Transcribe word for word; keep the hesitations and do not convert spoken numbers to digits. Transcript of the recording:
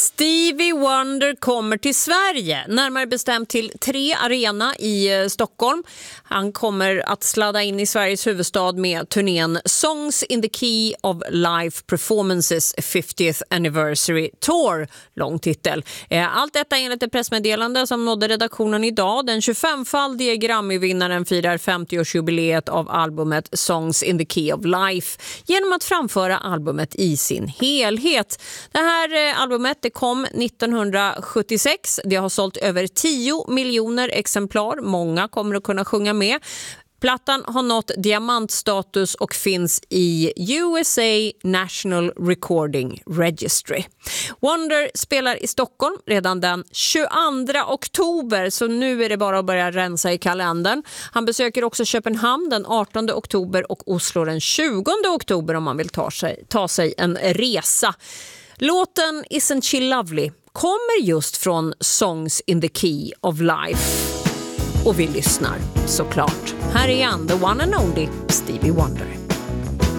Stevie Wonder kommer till Sverige, närmare bestämt till Tre Arena i Stockholm. Han kommer att sladda in i Sveriges huvudstad med turnén Songs in the Key of Life Performances fiftieth Anniversary Tour, lång titel. Allt detta enligt ett pressmeddelande som nådde redaktionen idag. Den tjugofemfaldige Grammy-vinnaren firar femtioårsjubileet av albumet Songs in the Key of Life genom att framföra albumet i sin helhet. Det här albumet det kom nittonhundrasjuttiosex. Det har sålt över tio miljoner exemplar. Många kommer att kunna sjunga med. Plattan har nått diamantstatus och finns i U S A National Recording Registry. Wonder spelar i Stockholm redan den tjugoandra oktober, så nu är det bara att börja rensa i kalendern. Han besöker också Köpenhamn den artonde oktober och Oslo den tjugonde oktober om man vill ta sig, ta sig en resa. Låten Isn't She Lovely kommer just från Songs in the Key of Life. Och vi lyssnar såklart. Här är han, the one and only Stevie Wonder.